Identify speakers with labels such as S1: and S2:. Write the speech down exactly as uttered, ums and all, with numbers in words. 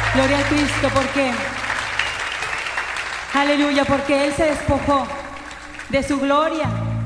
S1: Gloria a Cristo, porque, aleluya, porque Él se despojó de su gloria